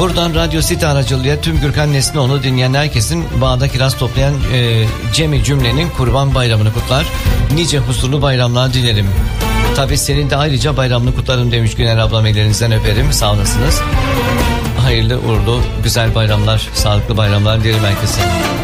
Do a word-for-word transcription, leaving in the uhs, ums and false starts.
Buradan Radyo City aracılığıyla tüm Gürkan Neslioğlu dinleyen herkesin bağda kiraz toplayan e, Cemi cümlenin Kurban Bayramı'nı kutlar. Nice huzurlu bayramlar dilerim. Tabii senin de ayrıca bayramını kutlarım demiş Güner ablam, ellerinizden öperim. Sağ olasınız. Hayırlı uğurlu güzel bayramlar, sağlıklı bayramlar dilerim herkese.